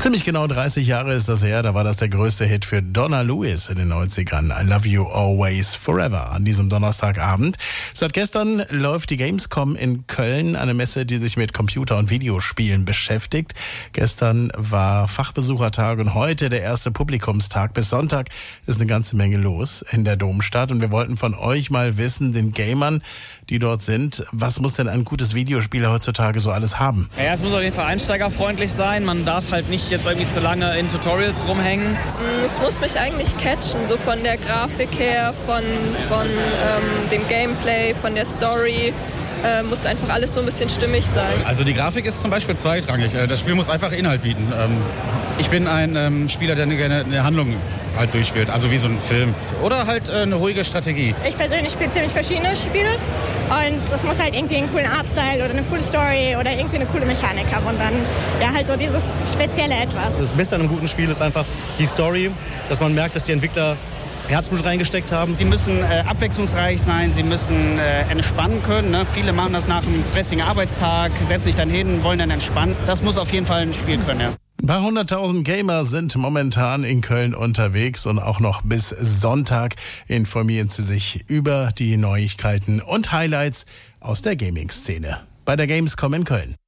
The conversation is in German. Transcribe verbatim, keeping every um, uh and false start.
Ziemlich genau dreißig Jahre ist das her, da war das der größte Hit für Donna Lewis in den neunzigern. I Love You Always Forever an diesem Donnerstagabend. Seit gestern läuft die Gamescom in Köln, eine Messe, die sich mit Computer- und Videospielen beschäftigt. Gestern war Fachbesuchertag und heute der erste Publikumstag. Bis Sonntag ist eine ganze Menge los in der Domstadt und wir wollten von euch mal wissen, den Gamern, die dort sind, was muss denn ein gutes Videospiel heutzutage so alles haben? Ja, es muss auf jeden Fall einsteigerfreundlich sein. Man darf halt nicht jetzt irgendwie zu lange in Tutorials rumhängen. Es muss mich eigentlich catchen, so von der Grafik her, von, von ähm, dem Gameplay, von der Story. Äh, muss einfach alles so ein bisschen stimmig sein. Also die Grafik ist zum Beispiel zweitrangig. Das Spiel muss einfach Inhalt bieten. Ich bin ein ähm, Spieler, der gerne eine Handlung halt durchspielt, also wie so ein Film. Oder halt äh, eine ruhige Strategie. Ich persönlich spiele ziemlich verschiedene Spiele und das muss halt irgendwie einen coolen Artstyle oder eine coole Story oder irgendwie eine coole Mechanik haben und dann ja halt so dieses spezielle Etwas. Das Beste an einem guten Spiel ist einfach die Story, dass man merkt, dass die Entwickler Herzblut reingesteckt haben. Sie müssen äh, abwechslungsreich sein, sie müssen äh, entspannen können. Ne? Viele machen das nach einem stressigen Arbeitstag, setzen sich dann hin, wollen dann entspannen. Das muss auf jeden Fall ein Spiel können, ja. Ein paar hunderttausend Gamer sind momentan in Köln unterwegs und auch noch bis Sonntag informieren sie sich über die Neuigkeiten und Highlights aus der Gaming-Szene bei der Gamescom in Köln.